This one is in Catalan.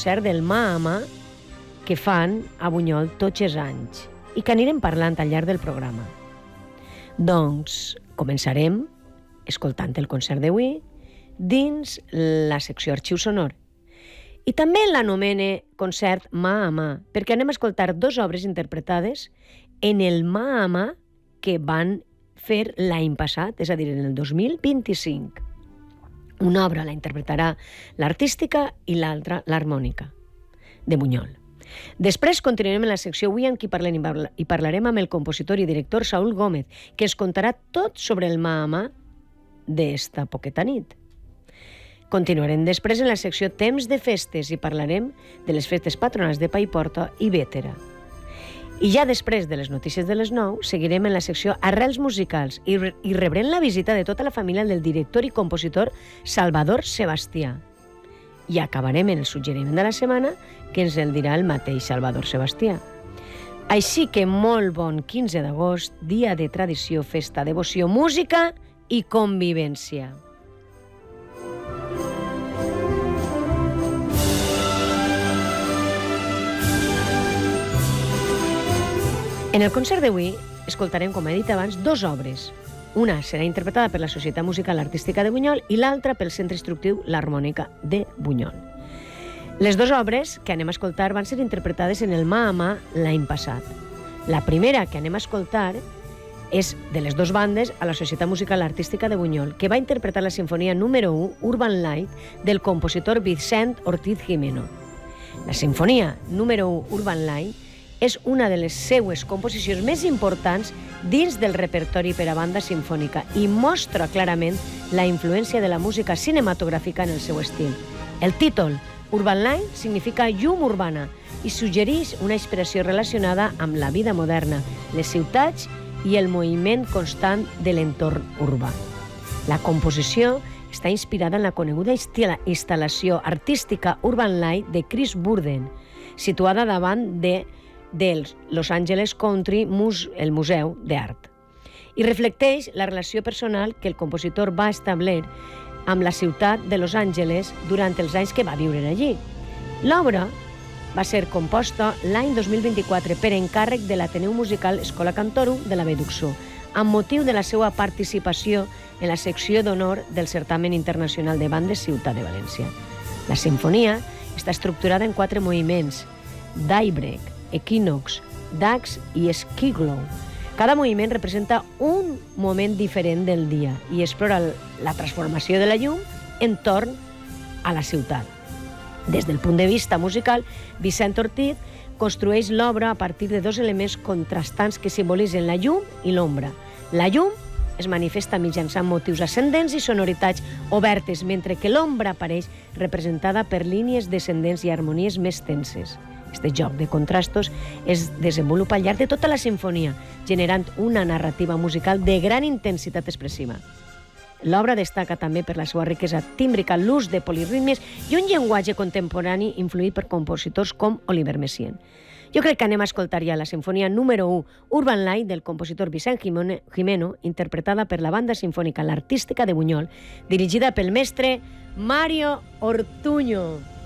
concert del mà a mà que fan a Bunyol tots els anys i que anirem parlant al llarg del programa. Doncs començarem escoltant el concert d'avui dins la secció Arxiu Sonor. I també l'anomene concert mà a mà, perquè anem a escoltar 2 obres interpretades en el mà a mà que van fer l'any passat, és a dir, en el 2025. Una obra la interpretarà l'Artística i l'altra l'Harmònica, de Bunyol. Després continuarem en la secció Avui amb qui parlem i parlarem amb el compositor i director Saúl Gómez, que ens contarà tot sobre el mà a mà d'esta poqueta nit. Continuarem després en la secció Temps de festes i parlarem de les festes patronals de Paiporta i Bétera. I ja després de les notícies de les 9 seguirem en la secció Arrels musicals i rebrem la visita de tota la família del director i compositor Salvador Sebastià. I acabarem en el suggeriment de la setmana, que ens el dirà el mateix Salvador Sebastià. Així que molt bon 15 d'agost, dia de tradició, festa, devoció, música i convivència. En el concert d'avui escoltarem, com he dit abans, 2 obres. Una serà interpretada per la Societat Musical Artística de Bunyol i l'altra pel Centre Instructiu l'Harmònica de Bunyol. Les 2 obres que anem a escoltar van ser interpretades en el mà a mà l'any passat. La primera que anem a escoltar és de les 2 bandes a la Societat Musical Artística de Bunyol, que va interpretar la sinfonia número 1, Urban Light, del compositor Vicent Ortiz Gimeno. La sinfonia número 1, Urban Light, és una de les seues composicions més importants dins del repertori per a banda sinfònica i mostra clarament la influència de la música cinematogràfica en el seu estil. El títol, Urban Light, significa llum urbana i suggereix una inspiració relacionada amb la vida moderna, les ciutats i el moviment constant de l'entorn urbà. La composició està inspirada en la coneguda instal·lació artística Urban Light de Chris Burden, situada davant del Los Angeles Country, el Museu d'Art, i reflecteix la relació personal que el compositor va establir amb la ciutat de Los Angeles durant els anys que va viure allí. L'obra va ser composta l'any 2024 per encàrrec de l'Ateneu Musical Escola Cantorum de la Beduxó, amb motiu de la seva participació en la secció d'honor del Certamen Internacional de Bandes Ciutat de València. La sinfonia està estructurada en 4 moviments: Daybreak, Equinox, Dax i Skiglow. Cada moviment representa un moment diferent del dia i explora la transformació de la llum entorn a la ciutat. Des del punt de vista musical, Vicent Ortiz construeix l'obra a partir de 2 elements contrastants que simbolitzen la llum i l'ombra. La llum es manifesta mitjançant motius ascendents i sonoritats obertes, mentre que l'ombra apareix representada per línies descendents i harmonies més tenses. Este joc de contrastos es desenvolupa al llarg de tota la sinfonia, generant una narrativa musical de gran intensitat expressiva. L'obra destaca també per la seva riquesa tímbrica, l'ús de polirítmies i un llenguatge contemporani influït per compositors com Oliver Messiaen. Jo crec que anem a escoltar ja la sinfonia número 1, Urban Light, del compositor Vicent Gimeno, interpretada per la Banda Sinfònica l'Artística de Bunyol, dirigida pel mestre Mario Ortuño.